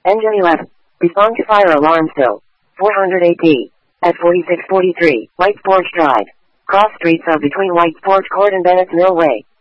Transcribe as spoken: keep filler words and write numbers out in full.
Engine eleven. Respond to fire alarm still. four hundred A P. At forty-six forty-three, White Forge Drive. Cross streets are between White Forge Court and Bennett's Mill Way.